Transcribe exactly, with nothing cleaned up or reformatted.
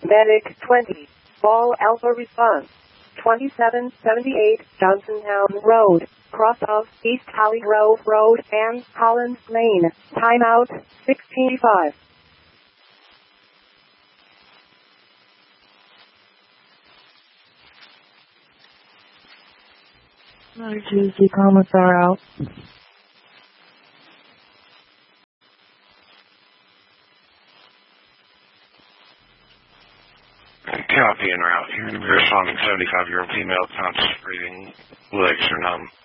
Medic twenty. Ball Alpha response. twenty-seven seventy-eight Johnsontown Road, cross of East Holly Grove Road and Collins Lane. Timeout sixteen five. Emergency commissar out. Copy en route. You're responding seventy-five-year-old female, conscious breathing, legs are numb.